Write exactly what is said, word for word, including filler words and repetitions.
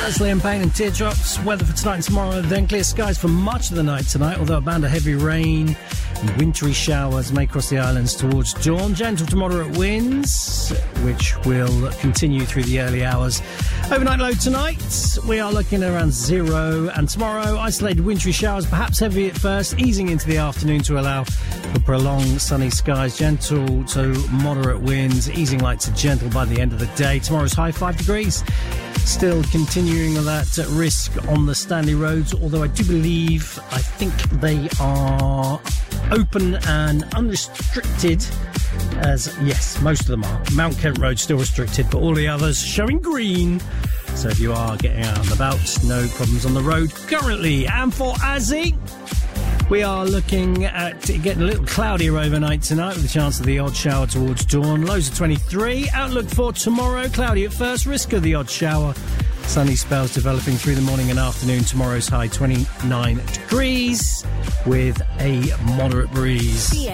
First, Liam Payne and Teardrops. Weather for tonight and tomorrow, then clear skies for much of the night tonight, although a band of heavy rain and wintry showers may cross the islands towards dawn. Gentle to moderate winds, which will continue through the early hours. Overnight low tonight, we are looking at around zero, and tomorrow, isolated wintry showers, perhaps heavy at first, easing into the afternoon to allow for prolonged sunny skies. Gentle to moderate winds, easing light to gentle by the end of the day. Tomorrow's high five degrees. Still continuing that risk on the Stanley roads, although I do believe, I think they are open and unrestricted, as yes, most of them are. Mount Kent Road still restricted, but all the others showing green. So if you are getting out and about, no problems on the road currently. And for Azzy, we are looking at getting a little cloudier overnight tonight with a chance of the odd shower towards dawn. Lows of twenty-three. Outlook for tomorrow, cloudy at first, risk of the odd shower. Sunny spells developing through the morning and afternoon. Tomorrow's high twenty-nine degrees with a moderate breeze.